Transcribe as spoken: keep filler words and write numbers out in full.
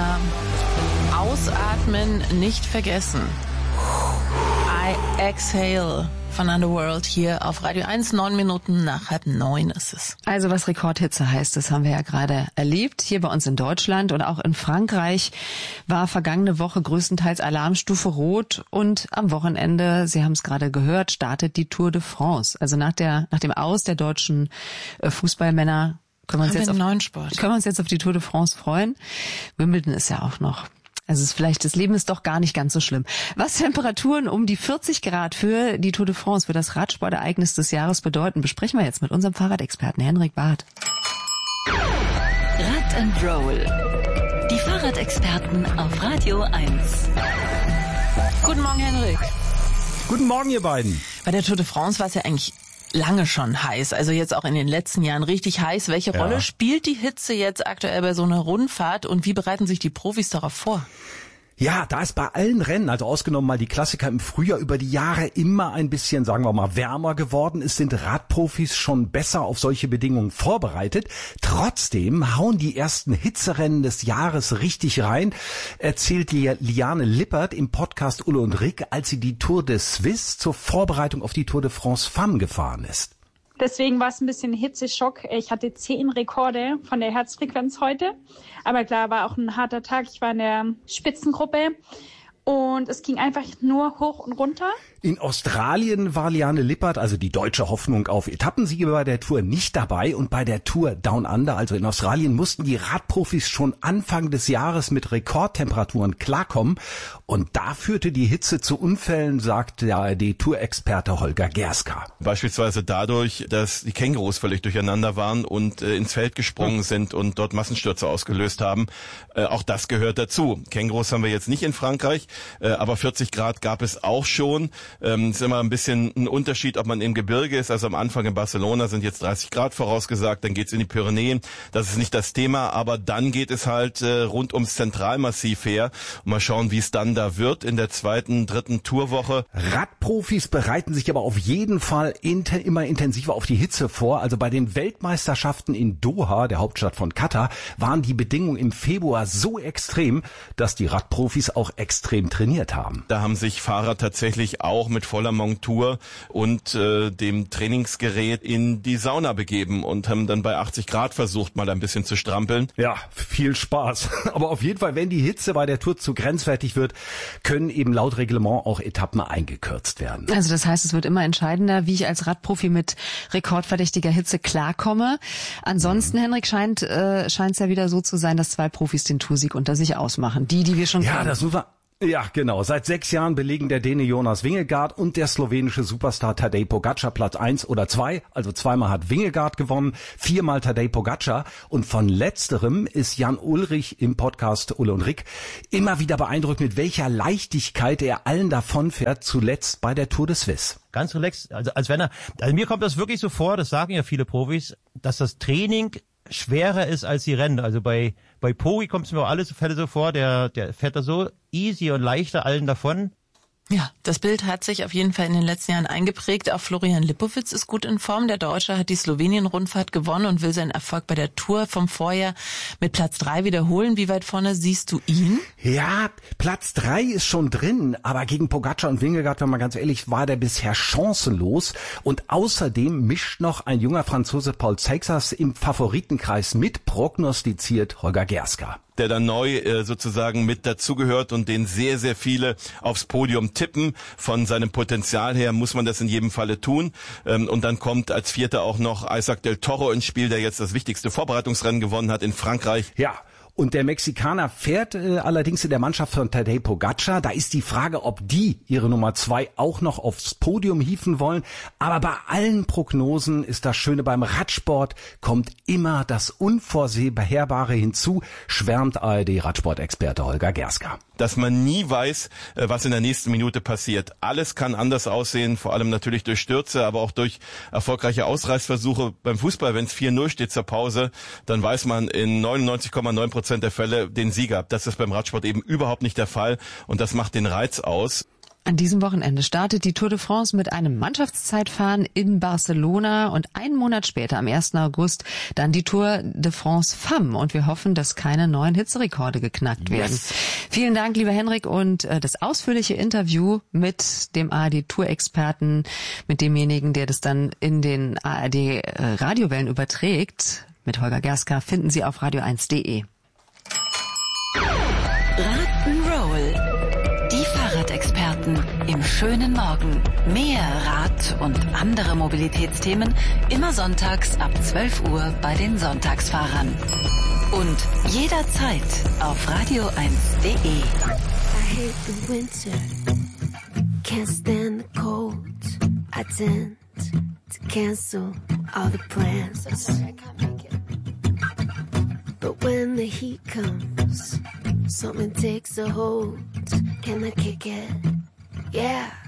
Männer, ausatmen nicht vergessen. I exhale von Underworld hier auf Radio eins, neun Minuten nach halb neun ist es. Also was Rekordhitze heißt, das haben wir ja gerade erlebt, hier bei uns in Deutschland und auch in Frankreich war vergangene Woche größtenteils Alarmstufe Rot und am Wochenende, Sie haben es gerade gehört, startet die Tour de France. Also nach der nach dem Aus der deutschen Fußballmänner können wir uns, jetzt auf, neuen Sport. können wir uns jetzt auf die Tour de France freuen. Wimbledon ist ja auch noch. Also es ist vielleicht, das Leben ist doch gar nicht ganz so schlimm. Was Temperaturen um die vierzig Grad für die Tour de France, für das Radsportereignis des Jahres bedeuten, besprechen wir jetzt mit unserem Fahrradexperten Henrik Barth. Rad and Roll. Die Fahrradexperten auf Radio eins. Guten Morgen, Henrik. Guten Morgen, ihr beiden. Bei der Tour de France war es ja eigentlich lange schon heiß, also jetzt auch in den letzten Jahren richtig heiß. Welche Ja. Rolle spielt die Hitze jetzt aktuell bei so einer Rundfahrt und wie bereiten sich die Profis darauf vor? Ja, da ist bei allen Rennen, also ausgenommen mal die Klassiker im Frühjahr, über die Jahre immer ein bisschen, sagen wir mal, wärmer geworden ist, sind Radprofis schon besser auf solche Bedingungen vorbereitet. Trotzdem hauen die ersten Hitzerennen des Jahres richtig rein, erzählt Liane Lippert im Podcast Ulle und Rick, als sie die Tour de Suisse zur Vorbereitung auf die Tour de France Femme gefahren ist. Deswegen war es ein bisschen Hitzeschock. Ich hatte zehn Rekorde von der Herzfrequenz heute. Aber klar, war auch ein harter Tag. Ich war in der Spitzengruppe und es ging einfach nur hoch und runter. In Australien war Liane Lippert, also die deutsche Hoffnung auf Etappensiege, bei der Tour nicht dabei. Und bei der Tour Down Under, also in Australien, mussten die Radprofis schon Anfang des Jahres mit Rekordtemperaturen klarkommen. Und da führte die Hitze zu Unfällen, sagt der A R D-Tourexperte Holger Gerska. Beispielsweise dadurch, dass die Kängurus völlig durcheinander waren und äh, ins Feld gesprungen hm. sind und dort Massenstürze ausgelöst haben. Äh, auch das gehört dazu. Kängurus haben wir jetzt nicht in Frankreich, äh, aber vierzig Grad gab es auch schon. Ähm, ist immer ein bisschen ein Unterschied, ob man im Gebirge ist. Also am Anfang in Barcelona sind jetzt dreißig Grad vorausgesagt, dann geht's in die Pyrenäen. Das ist nicht das Thema, aber dann geht es halt äh, rund ums Zentralmassiv her. Und mal schauen, wie es dann da wird in der zweiten, dritten Tourwoche. Radprofis bereiten sich aber auf jeden Fall inter, immer intensiver auf die Hitze vor. Also bei den Weltmeisterschaften in Doha, der Hauptstadt von Katar, waren die Bedingungen im Februar so extrem, dass die Radprofis auch extrem trainiert haben. Da haben sich Fahrer tatsächlich auch mit voller Montur und äh, dem Trainingsgerät in die Sauna begeben und haben dann bei achtzig Grad versucht, mal ein bisschen zu strampeln. Ja, viel Spaß. Aber auf jeden Fall, wenn die Hitze bei der Tour zu grenzwertig wird, können eben laut Reglement auch Etappen eingekürzt werden. Also das heißt, es wird immer entscheidender, wie ich als Radprofi mit rekordverdächtiger Hitze klarkomme. Ansonsten, mhm. Henrik, scheint äh, scheint es ja wieder so zu sein, dass zwei Profis den Toursieg unter sich ausmachen. Die, die wir schon Ja, kennen. das muss man... Ja, genau. Seit sechs Jahren belegen der Däne Jonas Vingegaard und der slowenische Superstar Tadej Pogačar Platz eins oder zwei. Also zweimal hat Vingegaard gewonnen, viermal Tadej Pogačar. Und von letzterem ist Jan Ullrich im Podcast Ulle und Rick immer wieder beeindruckt, mit welcher Leichtigkeit er allen davonfährt, zuletzt bei der Tour de Suisse. Ganz relaxed, also als wenn er, also mir kommt das wirklich so vor, das sagen ja viele Profis, dass das Training schwerer ist als die Rennen. Also bei bei Poggi kommt es mir auf alle Fälle so vor, der der fährt da so easy und leichter allen davon. Ja, das Bild hat sich auf jeden Fall in den letzten Jahren eingeprägt. Auch Florian Lipowitz ist gut in Form. Der Deutsche hat die Slowenien-Rundfahrt gewonnen und will seinen Erfolg bei der Tour vom Vorjahr mit Platz drei wiederholen. Wie weit vorne siehst du ihn? Ja, Platz drei ist schon drin, aber gegen Pogačar und Vingegaard, wenn man ganz ehrlich, war der bisher chancenlos. Und außerdem mischt noch ein junger Franzose Paul Seixas im Favoritenkreis mit, prognostiziert Holger Gerska. Der dann neu äh, sozusagen mit dazugehört und den sehr, sehr viele aufs Podium tippen. Von seinem Potenzial her muss man das in jedem Falle tun. Ähm, und dann kommt als Vierter auch noch Isaac del Toro ins Spiel, der jetzt das wichtigste Vorbereitungsrennen gewonnen hat in Frankreich. Ja. Und der Mexikaner fährt äh, allerdings in der Mannschaft von Tadej Pogačar. Da ist die Frage, ob die ihre Nummer zwei auch noch aufs Podium hieven wollen. Aber bei allen Prognosen ist das Schöne beim Radsport, kommt immer das Unvorherbare hinzu, schwärmt A R D-Radsportexperte Holger Gerska. Dass man nie weiß, was in der nächsten Minute passiert. Alles kann anders aussehen, vor allem natürlich durch Stürze, aber auch durch erfolgreiche Ausreißversuche. Beim Fußball, wenn es vier null steht zur Pause, dann weiß man in neunundneunzig Komma neun Prozent der Fälle den Sieger. Das ist beim Radsport eben überhaupt nicht der Fall und das macht den Reiz aus. An diesem Wochenende startet die Tour de France mit einem Mannschaftszeitfahren in Barcelona und einen Monat später, am ersten August, dann die Tour de France Femmes. Und wir hoffen, dass keine neuen Hitzerekorde geknackt werden. Yes. Vielen Dank, lieber Henrik, und äh, das ausführliche Interview mit dem A R D-Tourexperten, mit demjenigen, der das dann in den A R D-Radiowellen überträgt, mit Holger Gerska, finden Sie auf radio eins punkt de. Rock'n'Roll. Die Fahrradexperten im schönen Morgen. Mehr Rad- und andere Mobilitätsthemen immer sonntags ab zwölf Uhr bei den Sonntagsfahrern. Und jederzeit auf radio eins punkt de. I hate the winter, can't stand the cold. I tend to cancel all the plans. I'm sorry, I can't make it. But when the heat comes, something takes a hold. Can I kick it? Yeah.